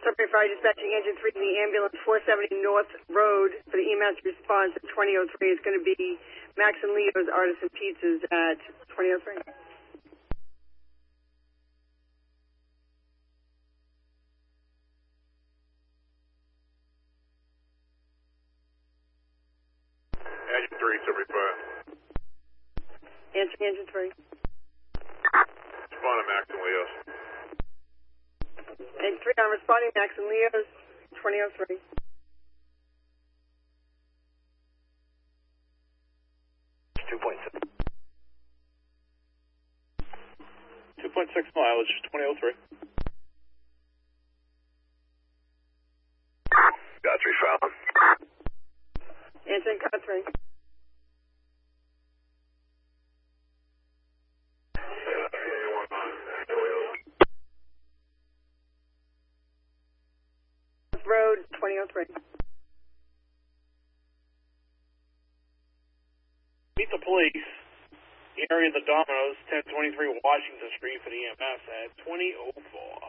Subway Fire Dispatching Engine 3 in the ambulance 470 North Road for the EMS response at 2003. It's going to be Max and Leo's Artisan Pizzas at 2003. Engine 3, Subway Fire. Answering Engine 3. Responding Max and Leo's. Engine 3, I'm responding Max and Leo's 2003. 2.6 mileage, 2003. Got 3, Fallon. Answering Car 3. Road 2003. Meet the police. The area of the Domino's, 1023 Washington Street for the EMS at 2004.